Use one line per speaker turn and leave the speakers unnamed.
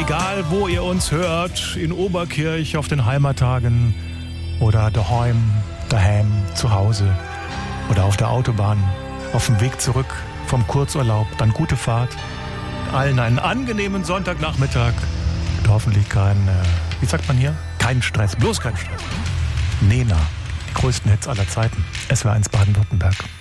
Egal, wo ihr uns hört, in Oberkirch, auf den Heimattagen oder daheim, zu Hause oder auf der Autobahn, auf dem Weg zurück vom Kurzurlaub, dann gute Fahrt. Allen einen angenehmen Sonntagnachmittag und hoffentlich wie sagt man hier? Kein Stress, bloß kein Stress. Nena, die größten Hits aller Zeiten. SWR1 Baden-Württemberg.